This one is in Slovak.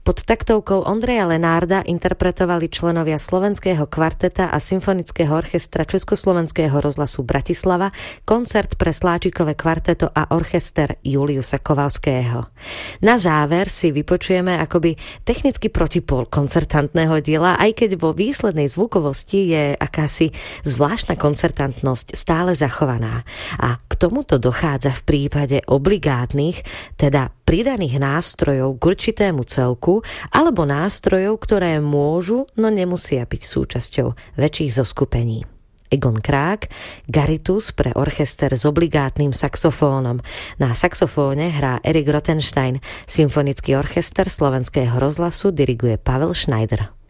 Pod taktovkou Ondreja Lenárda interpretovali členovia Slovenského kvarteta a Symfonického orchestra Československého rozhlasu Bratislava koncert pre sláčikové kvarteto a orchester Juliusa Kovalského. Na záver si vypočujeme akoby technický protipól koncertantného diela, aj keď vo výslednej zvukovosti je akási zvláštna koncertantnosť stále zachovaná. A k tomuto dochádza v prípade obligátnych, teda pridaných nástrojov k určitému celku alebo nástrojov, ktoré môžu, no nemusia byť súčasťou väčších zoskupení. Egon Krák, Garitus pre orchester s obligátnym saxofónom. Na saxofóne hrá Erik Rothenstein, Symfonický orchester Slovenského rozhlasu diriguje Pavel Schneider.